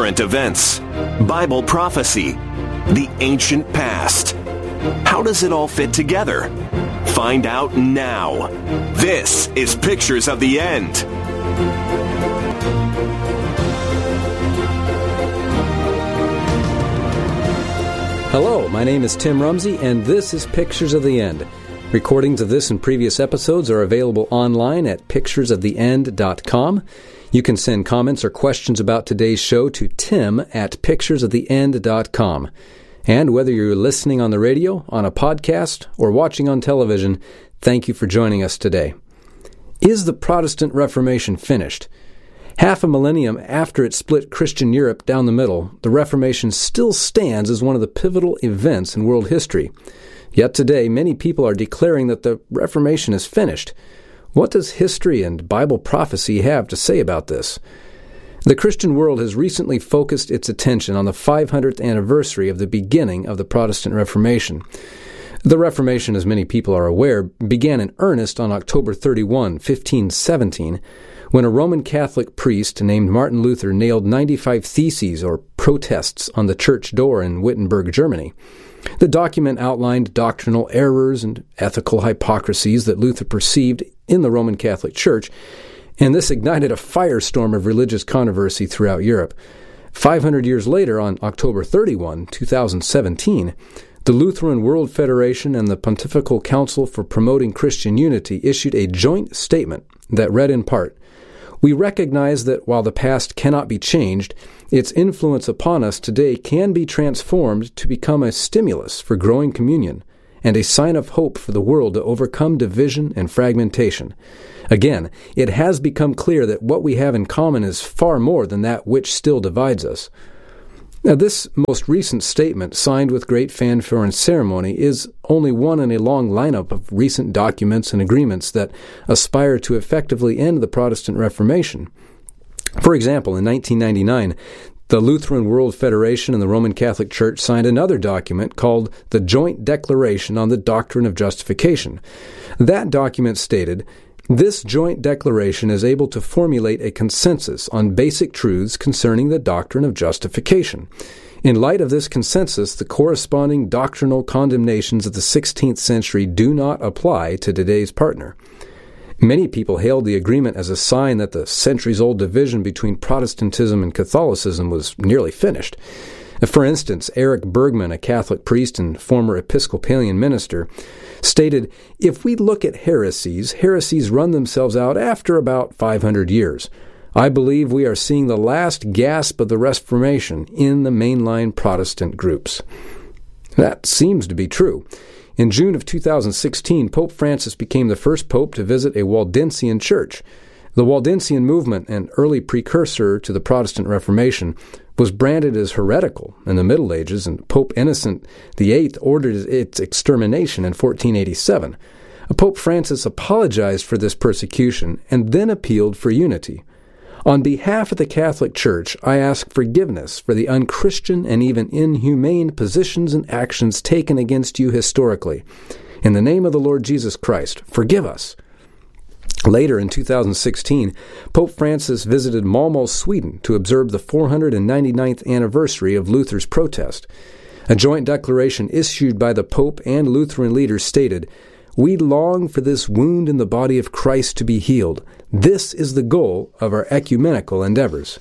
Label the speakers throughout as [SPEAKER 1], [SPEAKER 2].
[SPEAKER 1] current events, Bible prophecy, the ancient past. How does it all fit together? Find out now. This is Pictures of the End.
[SPEAKER 2] Hello, my name is Tim Rumsey, and this is Pictures of the End. Recordings of this and previous episodes are available online at picturesoftheend.com. You can send comments or questions about today's show to tim@picturesoftheend.com. And whether you're listening on the radio, on a podcast, or watching on television, thank you for joining us today. Is the Protestant Reformation finished? Half a millennium after it split Christian Europe down the middle, the Reformation still stands as one of the pivotal events in world history. Yet today, many people are declaring that the Reformation is finished. What does history and Bible prophecy have to say about this? The Christian world has recently focused its attention on the 500th anniversary of the beginning of the Protestant Reformation. The Reformation, as many people are aware, began in earnest on October 31, 1517, when a Roman Catholic priest named Martin Luther nailed 95 theses or protests on the church door in Wittenberg, Germany. The document outlined doctrinal errors and ethical hypocrisies that Luther perceived in the Roman Catholic Church, and this ignited a firestorm of religious controversy throughout Europe. 500 years later, on October 31, 2017, the Lutheran World Federation and the Pontifical Council for Promoting Christian Unity issued a joint statement that read in part, "We recognize that while the past cannot be changed, its influence upon us today can be transformed to become a stimulus for growing communion and a sign of hope for the world to overcome division and fragmentation. Again, it has become clear that what we have in common is far more than that which still divides us." Now, this most recent statement, signed with great fanfare and ceremony, is only one in a long lineup of recent documents and agreements that aspire to effectively end the Protestant Reformation. For example, in 1999, the Lutheran World Federation and the Roman Catholic Church signed another document called the Joint Declaration on the Doctrine of Justification. That document stated, "This joint declaration is able to formulate a consensus on basic truths concerning the doctrine of justification. In light of this consensus, the corresponding doctrinal condemnations of the 16th century do not apply to today's partner." Many people hailed the agreement as a sign that the centuries-old division between Protestantism and Catholicism was nearly finished. For instance, Eric Bergman, a Catholic priest and former Episcopalian minister, stated, "If we look at heresies run themselves out after about 500 years. I believe we are seeing the last gasp of the Reformation in the mainline Protestant groups." That seems to be true. In June of 2016, Pope Francis became the first pope to visit a Waldensian church. The Waldensian movement, an early precursor to the Protestant Reformation, was branded as heretical in the Middle Ages, and Pope Innocent VIII ordered its extermination in 1487. Pope Francis apologized for this persecution and then appealed for unity. "On behalf of the Catholic Church, I ask forgiveness for the unchristian and even inhumane positions and actions taken against you historically. In the name of the Lord Jesus Christ, forgive us." Later in 2016, Pope Francis visited Malmö, Sweden, to observe the 499th anniversary of Luther's protest. A joint declaration issued by the Pope and Lutheran leaders stated, "We long for this wound in the body of Christ to be healed. This is the goal of our ecumenical endeavors."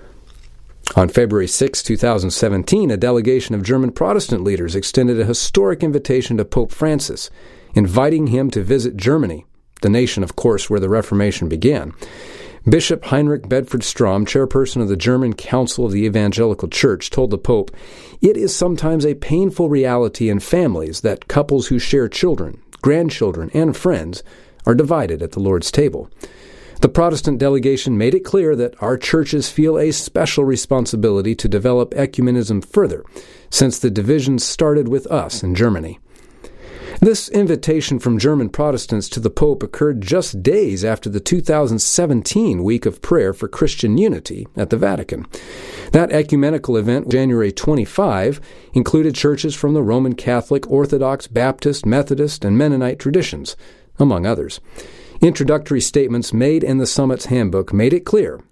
[SPEAKER 2] On February 6, 2017, a delegation of German Protestant leaders extended a historic invitation to Pope Francis, inviting him to visit Germany, the nation, of course, where the Reformation began. Bishop Heinrich Bedford Strom, chairperson of the German Council of the Evangelical Church, told the Pope, "It is sometimes a painful reality in families that couples who share children, grandchildren, and friends are divided at the Lord's table." The Protestant delegation made it clear that our churches feel a special responsibility to develop ecumenism further, since the divisions started with us in Germany. This invitation from German Protestants to the Pope occurred just days after the 2017 Week of Prayer for Christian Unity at the Vatican. That ecumenical event, January 25, included churches from the Roman Catholic, Orthodox, Baptist, Methodist, and Mennonite traditions, among others. Introductory statements made in the summit's handbook made it clear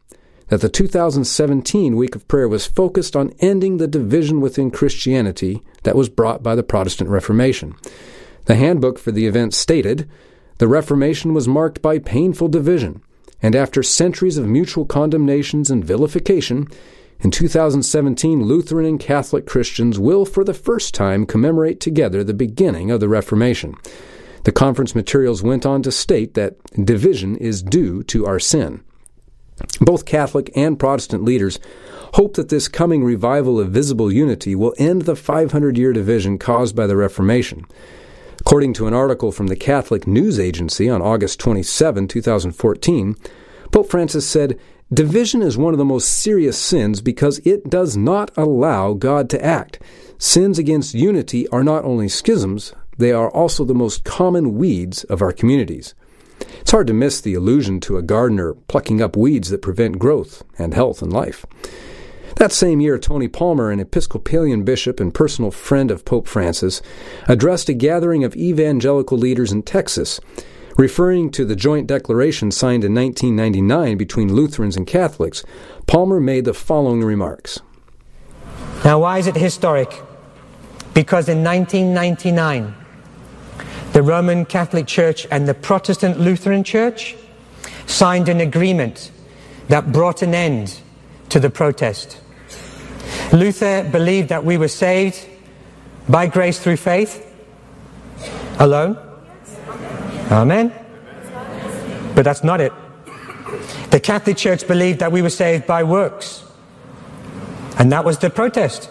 [SPEAKER 2] that the 2017 Week of Prayer was focused on ending the division within Christianity that was brought by the Protestant Reformation. The handbook for the event stated, "The Reformation was marked by painful division, and after centuries of mutual condemnations and vilification, in 2017 Lutheran and Catholic Christians will for the first time commemorate together the beginning of the Reformation." The conference materials went on to state that division is due to our sin. Both Catholic and Protestant leaders hope that this coming revival of visible unity will end the 500-year division caused by the Reformation. According to an article from the Catholic News Agency on August 27, 2014, Pope Francis said, "Division is one of the most serious sins because it does not allow God to act. Sins against unity are not only schisms, they are also the most common weeds of our communities." It's hard to miss the allusion to a gardener plucking up weeds that prevent growth and health in life. That same year, Tony Palmer, an Episcopalian bishop and personal friend of Pope Francis, addressed a gathering of evangelical leaders in Texas. Referring to the joint declaration signed in 1999 between Lutherans and Catholics, Palmer made the following remarks.
[SPEAKER 3] Now, why is it historic? Because in 1999, the Roman Catholic Church and the Protestant Lutheran Church signed an agreement that brought an end to the protest. Luther believed that we were saved by grace through faith alone. Amen. But that's not it. The Catholic Church believed that we were saved by works. And that was the protest.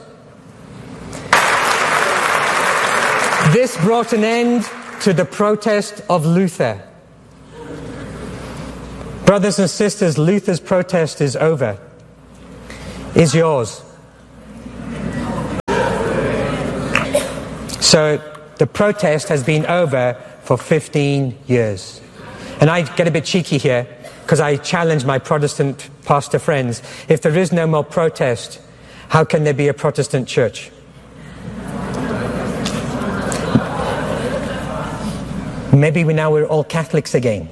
[SPEAKER 3] This brought an end to the protest of Luther. Brothers and sisters, Luther's protest is over. Is yours. So the protest has been over for 15 years. And I get a bit cheeky here because I challenge my Protestant pastor friends. If there is no more protest, how can there be a Protestant church? Maybe we're all Catholics again.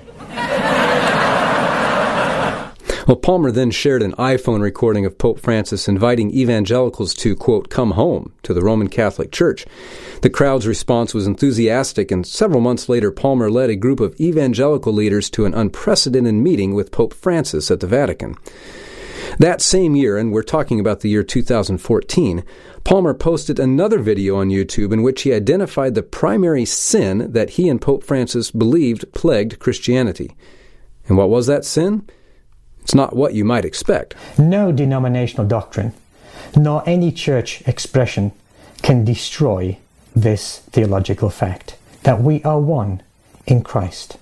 [SPEAKER 2] Well, Palmer then shared an iPhone recording of Pope Francis inviting evangelicals to, quote, "come home" to the Roman Catholic Church. The crowd's response was enthusiastic, and several months later, Palmer led a group of evangelical leaders to an unprecedented meeting with Pope Francis at the Vatican. That same year, and we're talking about the year 2014, Palmer posted another video on YouTube in which he identified the primary sin that he and Pope Francis believed plagued Christianity. And what was that sin? It's not what you might expect.
[SPEAKER 3] No denominational doctrine, nor any church expression can destroy this theological fact, that we are one in Christ.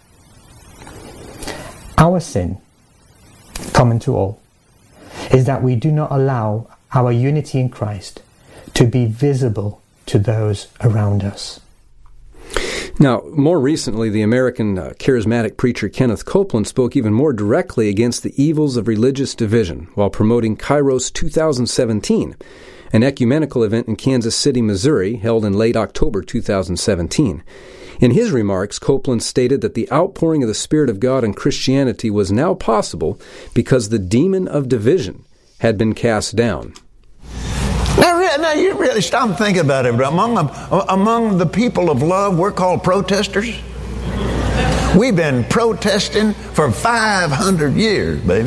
[SPEAKER 3] Our sin, common to all, is that we do not allow our unity in Christ to be visible to those around us.
[SPEAKER 2] Now, more recently, the American charismatic preacher Kenneth Copeland spoke even more directly against the evils of religious division while promoting Kairos 2017, an ecumenical event in Kansas City, Missouri, held in late October 2017. In his remarks, Copeland stated that the outpouring of the Spirit of God in Christianity was now possible because the demon of division had been cast down.
[SPEAKER 4] Now you really stop and think about it. Among the people of love, we're called protesters. We've been protesting for 500 years, baby.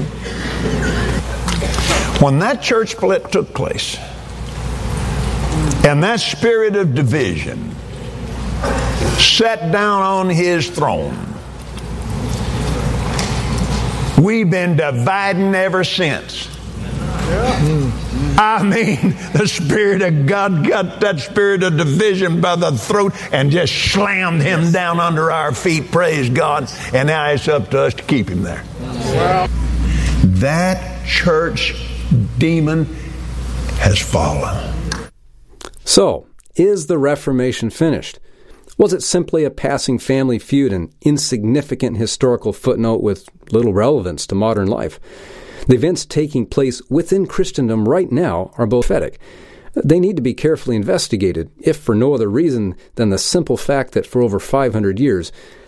[SPEAKER 4] When that church split took place, and that spirit of division sat down on his throne, we've been dividing ever since. I mean, the Spirit of God got that spirit of division by the throat and just slammed him down under our feet, praise God. And now it's up to us to keep him there. That church demon has fallen.
[SPEAKER 2] So, is the Reformation finished? Was it simply a passing family feud, an insignificant historical footnote with little relevance to modern life? The events taking place within Christendom right now are both prophetic. They need to be carefully investigated, if for no other reason than the simple fact that for over 500 years,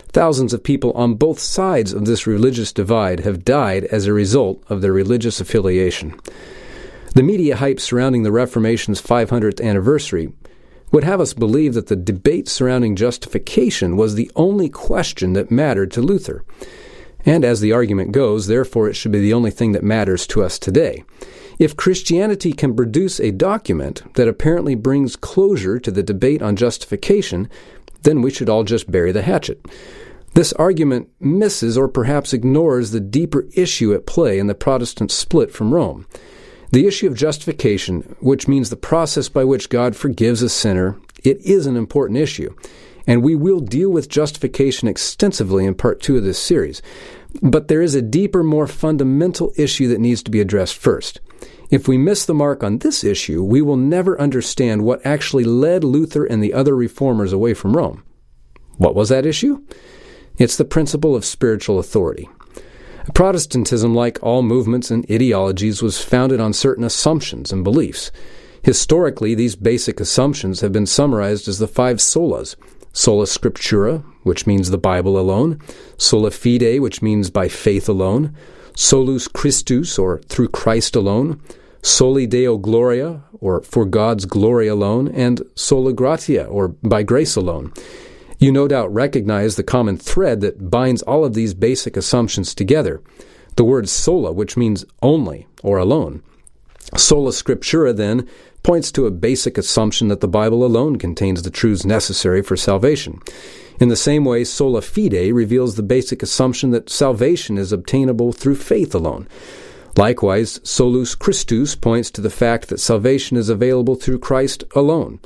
[SPEAKER 2] Thousands of people on both sides of this religious divide have died as a result of their religious affiliation. The media hype surrounding the Reformation's 500th anniversary would have us believe that the debate surrounding justification was the only question that mattered to Luther. And as the argument goes, therefore it should be the only thing that matters to us today. If Christianity can produce a document that apparently brings closure to the debate on justification, then we should all just bury the hatchet. This argument misses or perhaps ignores the deeper issue at play in the Protestant split from Rome. The issue of justification, which means the process by which God forgives a sinner, it is an important issue, and we will deal with justification extensively in part 2 of this series. But there is a deeper, more fundamental issue that needs to be addressed first. If we miss the mark on this issue, we will never understand what actually led Luther and the other reformers away from Rome. What was that issue? It's the principle of spiritual authority. Protestantism, like all movements and ideologies, was founded on certain assumptions and beliefs. Historically, these basic assumptions have been summarized as the 5 solas: sola scriptura, which means the Bible alone; sola fide, which means by faith alone; solus Christus, or through Christ alone; soli Deo gloria, or for God's glory alone; and sola gratia, or by grace alone. You no doubt recognize the common thread that binds all of these basic assumptions together: the word sola, which means only or alone. Sola scriptura, then, points to a basic assumption that the Bible alone contains the truths necessary for salvation. In the same way, sola fide reveals the basic assumption that salvation is obtainable through faith alone. Likewise, solus Christus points to the fact that salvation is available through Christ alone.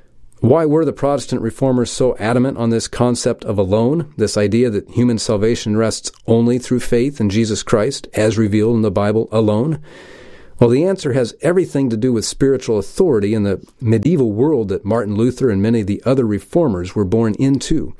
[SPEAKER 2] Why were the Protestant reformers so adamant on this concept of alone, this idea that human salvation rests only through faith in Jesus Christ, as revealed in the Bible alone? Well, the answer has everything to do with spiritual authority in the medieval world that Martin Luther and many of the other reformers were born into.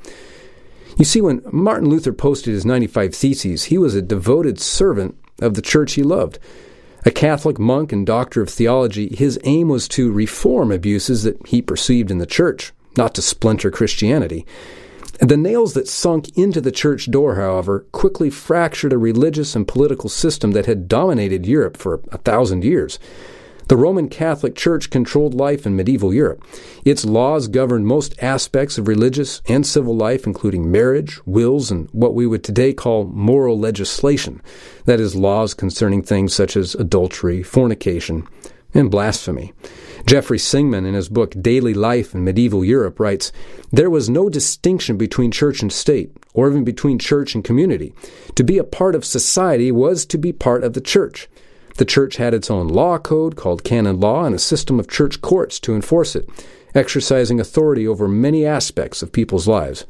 [SPEAKER 2] You see, when Martin Luther posted his 95 Theses, he was a devoted servant of the church he loved. A Catholic monk and doctor of theology, his aim was to reform abuses that he perceived in the church, not to splinter Christianity. The nails that sunk into the church door, however, quickly fractured a religious and political system that had dominated Europe for 1,000 years. The Roman Catholic Church controlled life in medieval Europe. Its laws governed most aspects of religious and civil life, including marriage, wills, and what we would today call moral legislation. That is, laws concerning things such as adultery, fornication, and blasphemy. Jeffrey Singman, in his book Daily Life in Medieval Europe, writes, "There was no distinction between church and state, or even between church and community. To be a part of society was to be part of the church. The church had its own law code called canon law and a system of church courts to enforce it, exercising authority over many aspects of people's lives."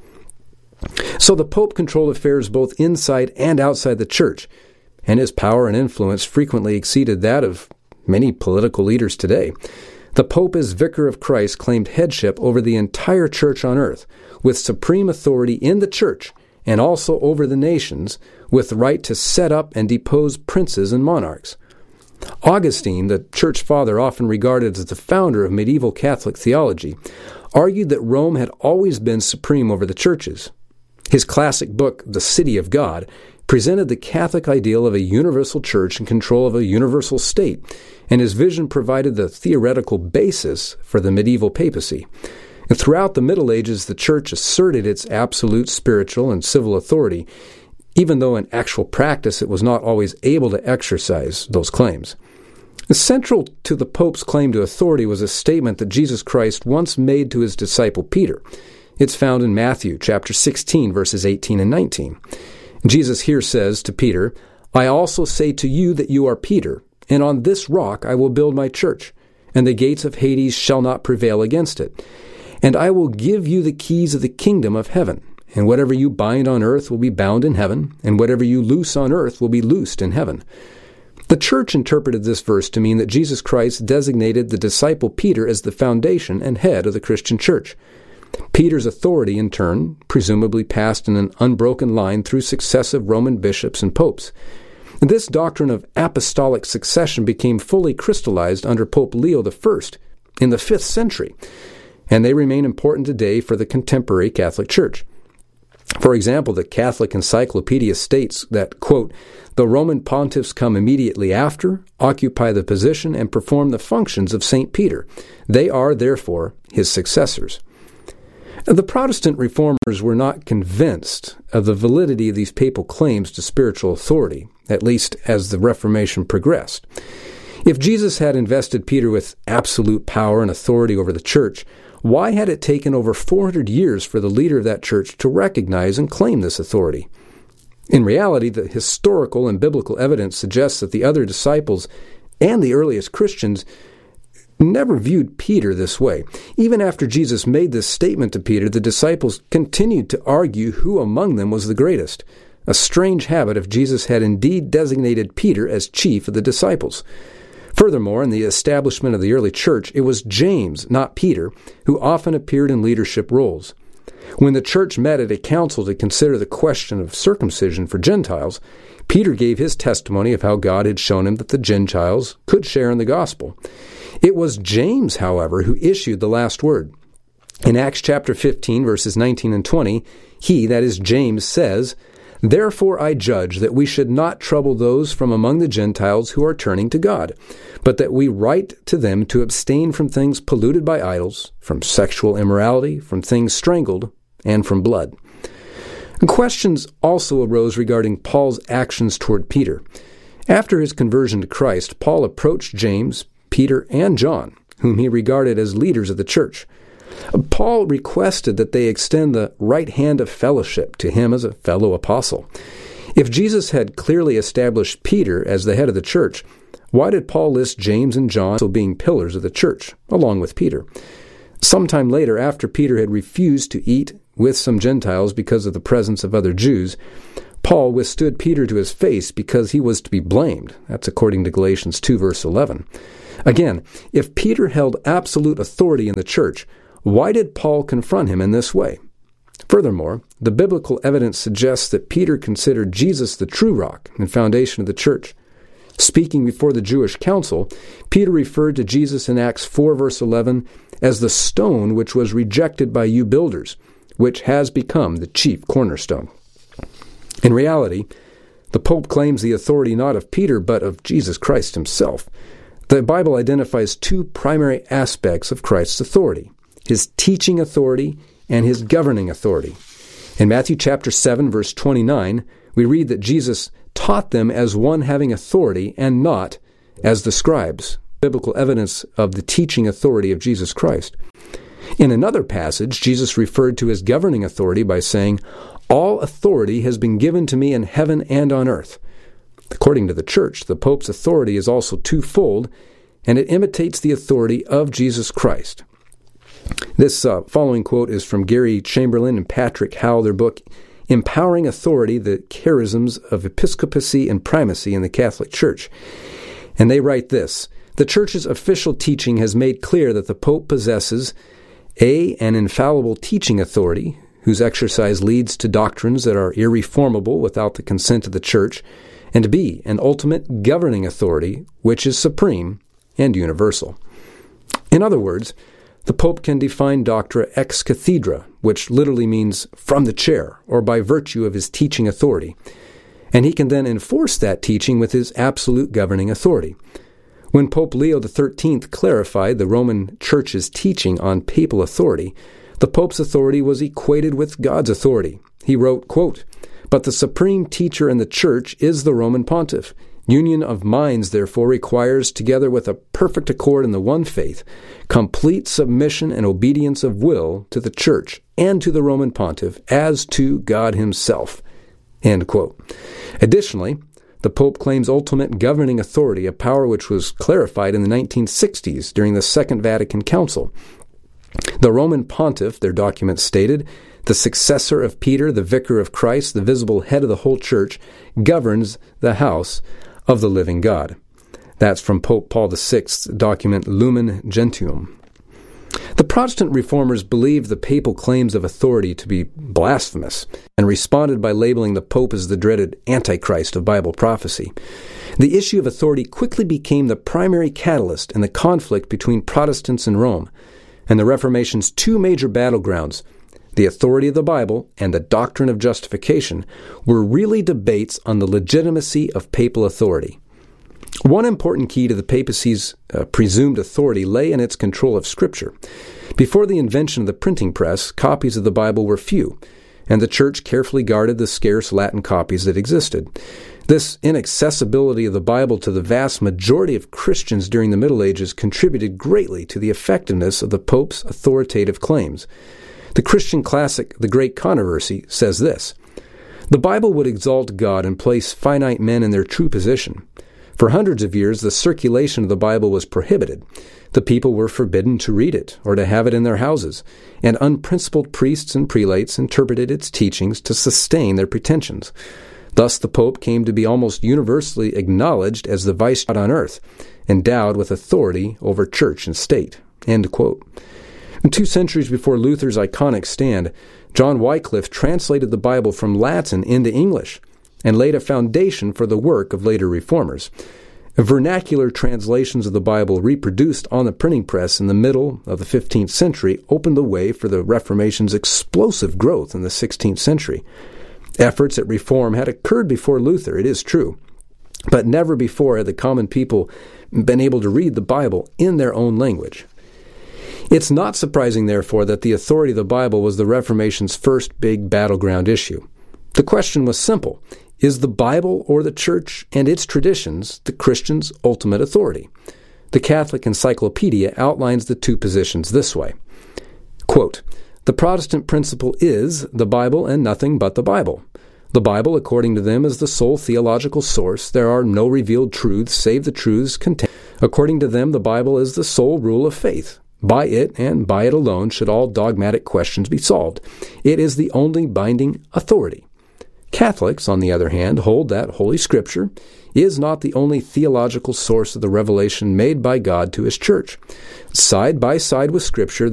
[SPEAKER 2] So the Pope controlled affairs both inside and outside the church, and his power and influence frequently exceeded that of many political leaders today. The Pope, as Vicar of Christ, claimed headship over the entire church on earth, with supreme authority in the church and also over the nations, with the right to set up and depose princes and monarchs. Augustine, the church father often regarded as the founder of medieval Catholic theology, argued that Rome had always been supreme over the churches. His classic book, The City of God, presented the Catholic ideal of a universal church in control of a universal state, and his vision provided the theoretical basis for the medieval papacy. And throughout the Middle Ages, the church asserted its absolute spiritual and civil authority, even though in actual practice it was not always able to exercise those claims. Central to the Pope's claim to authority was a statement that Jesus Christ once made to his disciple Peter. It's found in Matthew chapter 16, verses 18 and 19. Jesus here says to Peter, "I also say to you that you are Peter, and on this rock I will build my church, and the gates of Hades shall not prevail against it. And I will give you the keys of the kingdom of heaven. And whatever you bind on earth will be bound in heaven, and whatever you loose on earth will be loosed in heaven." The church interpreted this verse to mean that Jesus Christ designated the disciple Peter as the foundation and head of the Christian church. Peter's authority, in turn, presumably passed in an unbroken line through successive Roman bishops and popes. This doctrine of apostolic succession became fully crystallized under Pope Leo I in the 5th century, and they remain important today for the contemporary Catholic Church. For example, the Catholic Encyclopedia states that, quote, "The Roman pontiffs come immediately after, occupy the position, and perform the functions of St. Peter. They are, therefore, his successors." The Protestant reformers were not convinced of the validity of these papal claims to spiritual authority, at least as the Reformation progressed. If Jesus had invested Peter with absolute power and authority over the church, why had it taken over 400 years for the leader of that church to recognize and claim this authority? In reality, the historical and biblical evidence suggests that the other disciples and the earliest Christians never viewed Peter this way. Even after Jesus made this statement to Peter, the disciples continued to argue who among them was the greatest, a strange habit if Jesus had indeed designated Peter as chief of the disciples. Furthermore, in the establishment of the early church, it was James, not Peter, who often appeared in leadership roles. When the church met at a council to consider the question of circumcision for Gentiles, Peter gave his testimony of how God had shown him that the Gentiles could share in the gospel. It was James, however, who issued the last word. In Acts chapter 15, verses 19 and 20, he, that is James, says, "Therefore I judge that we should not trouble those from among the Gentiles who are turning to God, but that we write to them to abstain from things polluted by idols, from sexual immorality, from things strangled, and from blood." And questions also arose regarding Paul's actions toward Peter. After his conversion to Christ, Paul approached James, Peter, and John, whom he regarded as leaders of the church. Paul requested that they extend the right hand of fellowship to him as a fellow apostle. If Jesus had clearly established Peter as the head of the church, why did Paul list James and John as being pillars of the church, along with Peter? Sometime later, after Peter had refused to eat with some Gentiles because of the presence of other Jews, Paul withstood Peter to his face because he was to be blamed. That's according to Galatians 2, verse 11. Again, if Peter held absolute authority in the church, why did Paul confront him in this way? Furthermore, the biblical evidence suggests that Peter considered Jesus the true rock and foundation of the church. Speaking before the Jewish council, Peter referred to Jesus in Acts 4, verse 11, as the stone which was rejected by you builders, which has become the chief cornerstone. In reality, the Pope claims the authority not of Peter, but of Jesus Christ himself. The Bible identifies two primary aspects of Christ's authority: his teaching authority and his governing authority. In Matthew chapter 7, verse 29, we read that Jesus taught them as one having authority and not as the scribes. Biblical evidence of the teaching authority of Jesus Christ. In another passage, Jesus referred to his governing authority by saying, "All authority has been given to me in heaven and on earth." According to the Church, the Pope's authority is also twofold, and it imitates the authority of Jesus Christ. This following quote is from Gary Chamberlain and Patrick Howe, their book, Empowering Authority, the Charisms of Episcopacy and Primacy in the Catholic Church. And they write this: "The Church's official teaching has made clear that the Pope possesses A, an infallible teaching authority, whose exercise leads to doctrines that are irreformable without the consent of the Church, and B, an ultimate governing authority, which is supreme and universal." In other words, the Pope can define doctrina ex cathedra, which literally means from the chair, or by virtue of his teaching authority, and he can then enforce that teaching with his absolute governing authority. When Pope Leo XIII clarified the Roman Church's teaching on papal authority, the Pope's authority was equated with God's authority. He wrote, quote, "But the supreme teacher in the Church is the Roman Pontiff. Union of minds, therefore, requires, together with a perfect accord in the one faith, complete submission and obedience of will to the Church and to the Roman Pontiff as to God himself." End quote. Additionally, the Pope claims ultimate governing authority, a power which was clarified in the 1960s during the Second Vatican Council. The Roman Pontiff, their documents stated, the successor of Peter, the vicar of Christ, the visible head of the whole Church, governs the house of the living God. That's from Pope Paul VI's document Lumen Gentium. The Protestant reformers believed the papal claims of authority to be blasphemous and responded by labeling the Pope as the dreaded Antichrist of Bible prophecy. The issue of authority quickly became the primary catalyst in the conflict between Protestants and Rome, and the Reformation's two major battlegrounds, the authority of the Bible, and the doctrine of justification were really debates on the legitimacy of papal authority. One important key to the papacy's presumed authority lay in its control of Scripture. Before the invention of the printing press, copies of the Bible were few, and the Church carefully guarded the scarce Latin copies that existed. This inaccessibility of the Bible to the vast majority of Christians during the Middle Ages contributed greatly to the effectiveness of the Pope's authoritative claims. The Christian classic, The Great Controversy, says this: "The Bible would exalt God and place finite men in their true position. For hundreds of years, the circulation of the Bible was prohibited. The people were forbidden to read it or to have it in their houses, and unprincipled priests and prelates interpreted its teachings to sustain their pretensions. Thus the Pope came to be almost universally acknowledged as the vice god on earth, endowed with authority over church and state." End quote. And 2 centuries before Luther's iconic stand, John Wycliffe translated the Bible from Latin into English and laid a foundation for the work of later reformers. Vernacular translations of the Bible reproduced on the printing press in the middle of the 15th century opened the way for the Reformation's explosive growth in the 16th century. Efforts at reform had occurred before Luther, it is true, but never before had the common people been able to read the Bible in their own language. It's not surprising, therefore, that the authority of the Bible was the Reformation's first big battleground issue. The question was simple: is the Bible or the Church and its traditions the Christian's ultimate authority? The Catholic Encyclopedia outlines the two positions this way. Quote, "The Protestant principle is the Bible and nothing but the Bible. The Bible, according to them, is the sole theological source. There are no revealed truths save the truths contained. According to them, the Bible is the sole rule of faith. By it, and by it alone, should all dogmatic questions be solved. It is the only binding authority. Catholics, on the other hand, hold that Holy Scripture is not the only theological source of the revelation made by God to His Church. Side by side with Scripture,